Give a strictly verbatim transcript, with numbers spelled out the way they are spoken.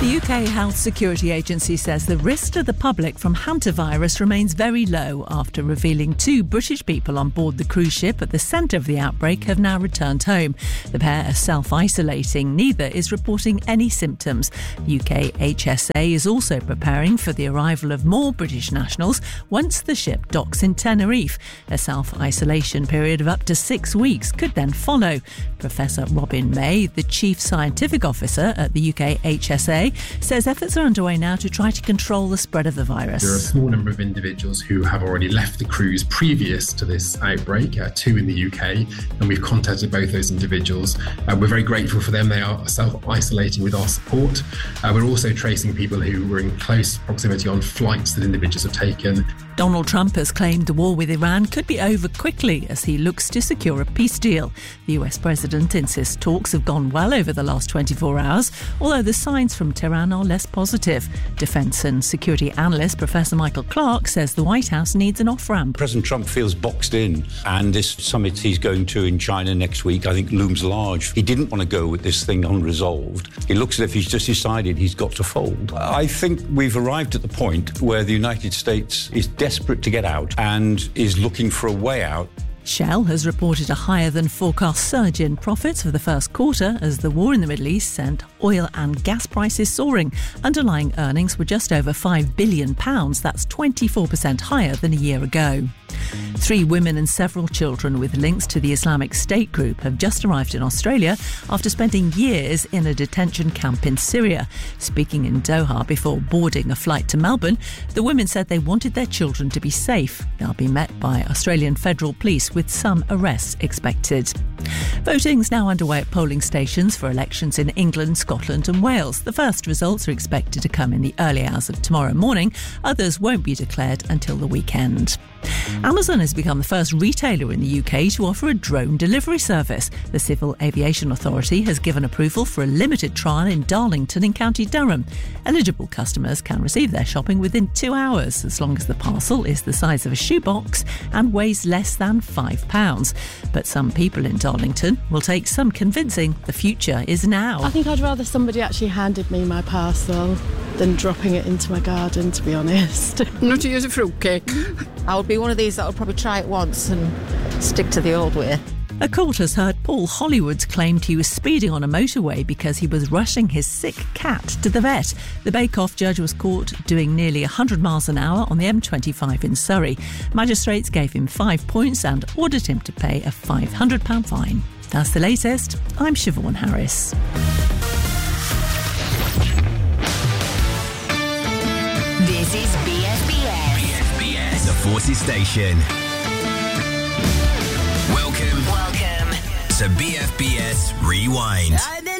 The U K Health Security Agency says the risk to the public from hantavirus remains very low after revealing two British people on board the cruise ship at the centre of the outbreak have now returned home. The pair are self-isolating. Neither is reporting any symptoms. U K H S A is also preparing for the arrival of more British nationals once the ship docks in Tenerife. A self-isolation period of up to six weeks could then follow. Professor Robin May, the Chief Scientific Officer at the U K H S A, says efforts are underway now to try to control the spread of the virus. There are a small number of individuals who have already left the cruise previous to this outbreak, uh, two in the U K, and we've contacted both those individuals. Uh, we're very grateful for them. They are self-isolating with our support. Uh, we're also tracing people who were in close proximity on flights that individuals have taken. Donald Trump has claimed the war with Iran could be over quickly as he looks to secure a peace deal. The U S president insists talks have gone well over the last twenty-four hours, although the signs from Tehran are less positive. Defence and security analyst Professor Michael Clark says the White House needs an off-ramp. President Trump feels boxed in, and this summit he's going to in China next week, I think, looms large. He didn't want to go with this thing unresolved. It looks as if he's just decided he's got to fold. I think we've arrived at the point where the United States is desperate to get out and is looking for a way out. Shell has reported a higher than forecast surge in profits for the first quarter as the war in the Middle East sent oil and gas prices soaring. Underlying earnings were just over five billion pounds. That's twenty-four percent higher than a year ago. Three women and several children with links to the Islamic State group have just arrived in Australia after spending years in a detention camp in Syria. Speaking in Doha before boarding a flight to Melbourne, the women said they wanted their children to be safe. They'll be met by Australian Federal Police with some arrests expected. Voting's now underway at polling stations for elections in England, Scotland and Wales. The first results are expected to come in the early hours of tomorrow morning. Others won't be declared until the weekend. Amazon has become the first retailer in the U K to offer a drone delivery service. The Civil Aviation Authority has given approval for a limited trial in Darlington in County Durham. Eligible customers can receive their shopping within two hours as long as the parcel is the size of a shoebox and weighs less than five pounds. But some people in Darlington will take some convincing. The future is now. I think I'd rather somebody actually handed me my parcel than dropping it into my garden, to be honest. Not to use a fruitcake. I would be one of these that will probably try it once and stick to the old way. A court has heard Paul Hollywood's claimed he was speeding on a motorway because he was rushing his sick cat to the vet. The Bake Off judge was caught doing nearly one hundred miles an hour on the M twenty-five in Surrey. Magistrates gave him five points and ordered him to pay a five hundred pounds fine. That's the latest. I'm Siobhan Harris. This is B F B S. B F B S, the Forces Station. Welcome, Welcome to B F B S Rewind. Uh,